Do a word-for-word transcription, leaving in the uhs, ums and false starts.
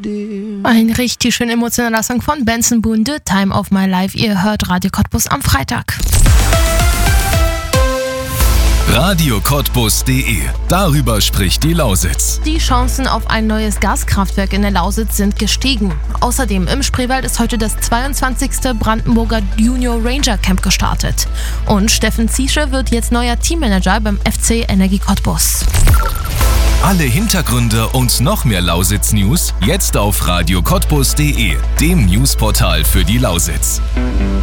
dir. Ein richtig schön emotionaler Song von Benson Boone, The Time of My Life. Ihr hört Radio Cottbus am Freitag. radio cottbus punkt de. Darüber spricht die Lausitz. Die Chancen auf ein neues Gaskraftwerk in der Lausitz sind gestiegen. Außerdem im Spreewald ist heute das zweiundzwanzigste Brandenburger Junior Ranger Camp gestartet. Und Steffen Ziesche wird jetzt neuer Teammanager beim F C Energie Cottbus. Alle Hintergründe und noch mehr Lausitz-News jetzt auf radio cottbus punkt de, dem Newsportal für die Lausitz.